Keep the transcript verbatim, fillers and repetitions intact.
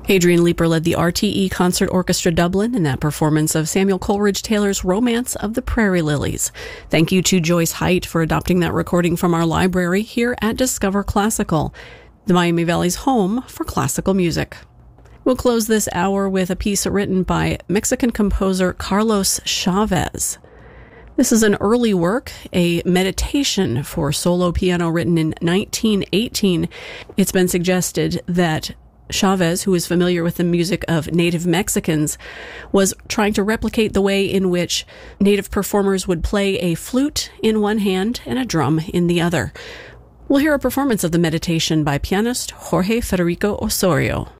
Hadrian Leeper led the R T E Concert Orchestra Dublin in that performance of Samuel Coleridge Taylor's Romance of the Prairie Lilies. Thank you to Joyce Height for adopting that recording from our library here at Discover Classical, the Miami Valley's home for classical music. We'll close this hour with a piece written by Mexican composer Carlos Chavez. This is an early work, a meditation for solo piano written in nineteen eighteen. It's been suggested that Chavez, who is familiar with the music of native Mexicans, was trying to replicate the way in which native performers would play a flute in one hand and a drum in the other. We'll hear a performance of the meditation by pianist Jorge Federico Osorio.